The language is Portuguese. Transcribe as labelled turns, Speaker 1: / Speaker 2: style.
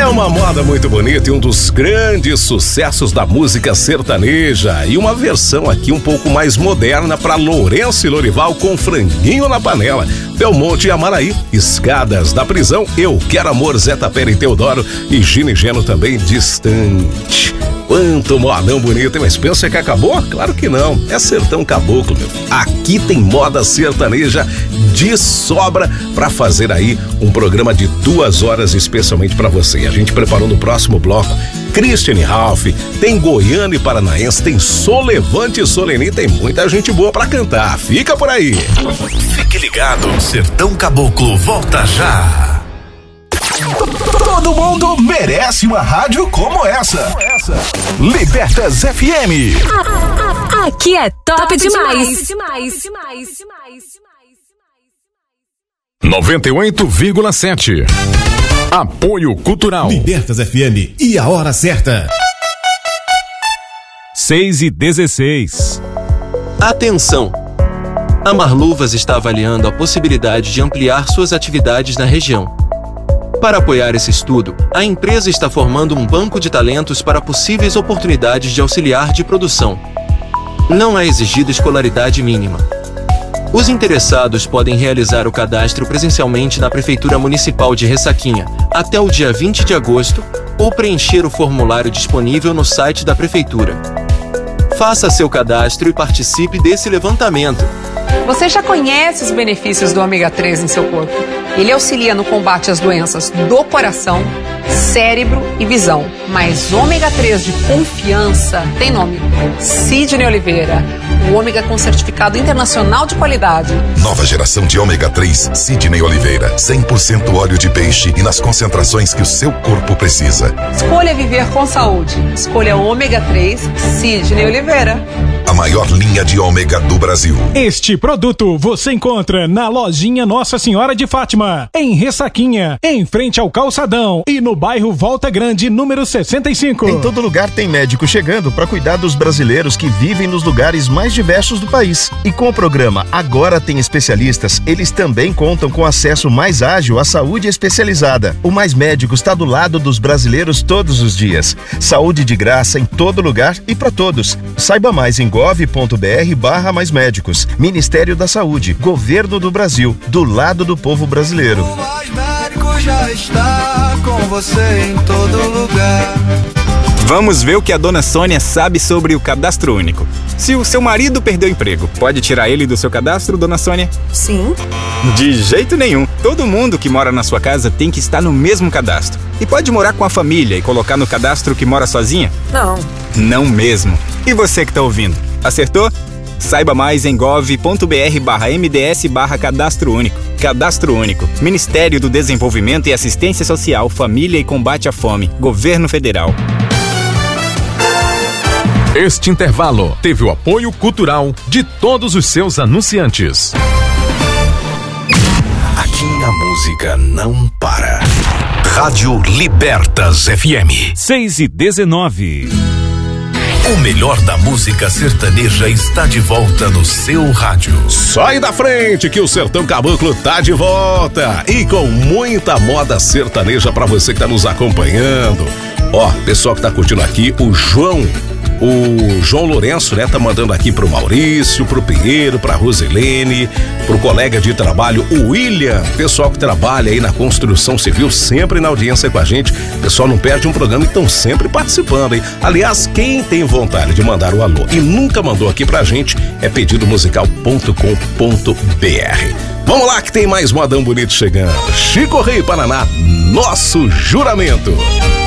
Speaker 1: uma moda muito bonita e um dos grandes sucessos da música sertaneja. E uma versão aqui um pouco mais moderna para Lourenço e Lorival com Franguinho na Panela. Belmonte e Amaraí, Escadas da Prisão, Eu Quero Amor, Zé Tapera e Teodoro e Gino e Geno também, Distante. Quanto modão bonito, mas pensa que acabou? Claro que não, é Sertão Caboclo, meu. Aqui tem moda sertaneja de sobra pra fazer aí um programa de 2 horas especialmente pra você. A gente preparou no próximo bloco Christiane Ralph, tem Goiano e Paranaense, tem Solevante e Soleni, tem muita gente boa pra cantar. Fica por aí.
Speaker 2: Fique ligado, Sertão Caboclo volta já.
Speaker 3: Todo mundo merece uma rádio como essa. Libertas FM.
Speaker 4: Aqui é top demais.
Speaker 5: 98,7. Apoio Cultural.
Speaker 6: Libertas FM e a hora certa.
Speaker 7: 6h16.
Speaker 8: Atenção! A Marluvas está avaliando a possibilidade de ampliar suas atividades na região. Para apoiar esse estudo, a empresa está formando um banco de talentos para possíveis oportunidades de auxiliar de produção. Não é exigida escolaridade mínima. Os interessados podem realizar o cadastro presencialmente na Prefeitura Municipal de Ressaquinha até o dia 20 de agosto ou preencher o formulário disponível no site da Prefeitura. Faça seu cadastro e participe desse levantamento.
Speaker 9: Você já conhece os benefícios do ômega 3 em seu corpo? Ele auxilia no combate às doenças do coração, cérebro e visão. Mas ômega 3 de confiança tem nome: Sidney Oliveira. O ômega com certificado internacional de qualidade.
Speaker 2: Nova geração de ômega 3, Sidney Oliveira. 100% óleo de peixe e nas concentrações que o seu corpo precisa.
Speaker 9: Escolha viver com saúde. Escolha ômega 3, Sidney Oliveira.
Speaker 2: A maior linha de ômega do Brasil.
Speaker 10: Este produto você encontra na lojinha Nossa Senhora de Fátima, em Ressaquinha, em frente ao Calçadão e no bairro Volta Grande, número 65.
Speaker 11: Em todo lugar tem médico chegando para cuidar dos brasileiros que vivem nos lugares mais diversos do país. E com o programa Agora Tem Especialistas, eles também contam com acesso mais ágil à saúde especializada. O Mais Médicos está do lado dos brasileiros todos os dias. Saúde de graça em todo lugar e para todos. Saiba mais em gov.br/mais médicos. Ministério da Saúde, Governo do Brasil, do lado do povo brasileiro.
Speaker 12: O Mais Médicos já está com você em todo lugar.
Speaker 7: Vamos ver o que a dona Sônia sabe sobre o cadastro único. Se o seu marido perdeu o emprego, pode tirar ele do seu cadastro, dona Sônia?
Speaker 13: Sim.
Speaker 7: De jeito nenhum. Todo mundo que mora na sua casa tem que estar no mesmo cadastro. E pode morar com a família e colocar no cadastro que mora sozinha?
Speaker 13: Não.
Speaker 7: Não mesmo. E você que tá ouvindo, acertou? Saiba mais em gov.br/mds/cadastro único. Cadastro único. Ministério do Desenvolvimento e Assistência Social, Família e Combate à Fome. Governo Federal.
Speaker 5: Este intervalo teve o apoio cultural de todos os seus anunciantes.
Speaker 2: Aqui a música não para. Rádio Libertas FM.
Speaker 5: 6h19.
Speaker 2: O melhor da música sertaneja está de volta no seu rádio.
Speaker 1: Sai da frente que o Sertão Caboclo tá de volta e com muita moda sertaneja pra você que tá nos acompanhando. Ó, pessoal que tá curtindo aqui, o João Lourenço, né, tá mandando aqui pro Maurício, pro Pinheiro, pra Rosilene, pro colega de trabalho, o William, pessoal que trabalha aí na construção civil, sempre na audiência com a gente. Pessoal não perde um programa e estão sempre participando, hein? Aliás, quem tem vontade de mandar o alô e nunca mandou aqui pra gente, é pedidomusical.com.br. Vamos lá que tem mais modão bonito chegando. Chico Rei Paraná, Nosso Juramento.